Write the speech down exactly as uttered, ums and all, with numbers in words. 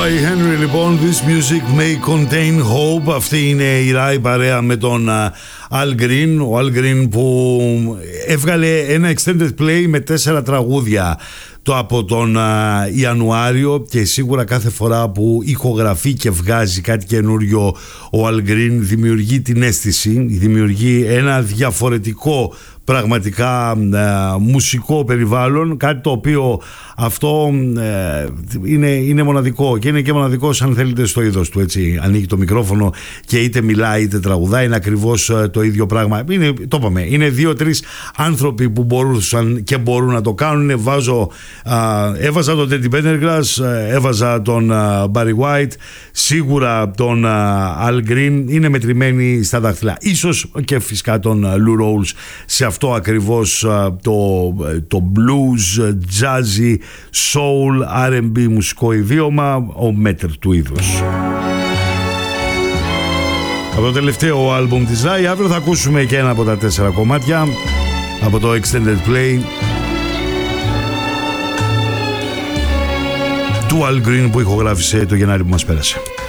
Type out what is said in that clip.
Roy Henry λοιπόν, This Music May Contain Hope. Αυτή είναι η Rai παρέα με τον Al Green. Ο Al Green που έβγαλε ένα extended play με τέσσερα τραγούδια το από τον α, Ιανουάριο, και σίγουρα κάθε φορά που ηχογραφεί και βγάζει κάτι καινούριο ο Al Green δημιουργεί την αίσθηση, δημιουργεί ένα διαφορετικό πραγματικά ε, μουσικό περιβάλλον, κάτι το οποίο αυτό ε, είναι, είναι μοναδικό, και είναι και μοναδικό αν θέλετε στο είδος του, έτσι. Ανοίγει το μικρόφωνο και είτε μιλάει είτε τραγουδάει, είναι ακριβώς ε, το ίδιο πράγμα. Είναι, το είπαμε, είναι δύο-τρεις άνθρωποι που μπορούσαν και μπορούν να το κάνουν. Βάζω, ε, έβαζα τον Teddy Pendergrass, ε, έβαζα τον ε, Barry White, σίγουρα τον ε, Al Green, είναι μετρημένοι στα δάχτυλα. Ίσως και φυσικά τον ε, Lou Rawls σε αυτό ακριβώς το, το blues, jazzy, soul, αρ εν μπι μουσικό ιδίωμα, ο μέτρ του είδους. Από το τελευταίο άλμπουμ της Rai, αύριο θα ακούσουμε και ένα από τα τέσσερα κομμάτια από το extended play του Al Green που ηχογράφησε το Γενάρη που μας πέρασε.